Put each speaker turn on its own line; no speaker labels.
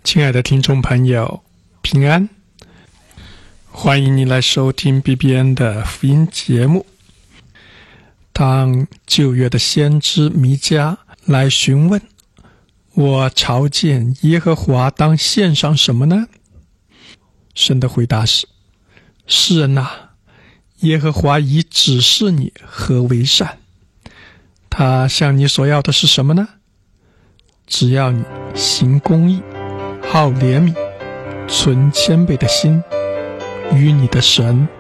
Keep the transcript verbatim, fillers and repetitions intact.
亲爱的听众朋友，平安！欢迎你来收听 B B N 的福音节目。当旧约的先知弥迦来询问，我朝见耶和华当献上什么呢？神的回答是：世人啊，耶和华已指示你何为善。他向你所要的是什么呢？只要你行公义，好怜悯，存谦卑的心，与你的神